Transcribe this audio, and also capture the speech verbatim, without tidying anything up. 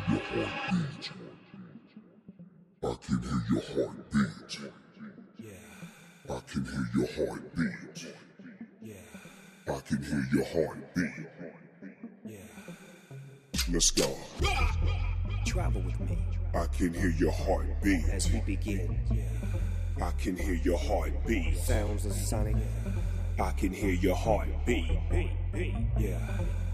Your heartbeat. I can hear your heartbeat. I can hear your heartbeat. I can hear your heartbeat. Let's go. Travel with me I can hear your heartbeat. as we begin. I can hear your heartbeat. Sounds of sonic. I can hear your heartbeat. Yeah.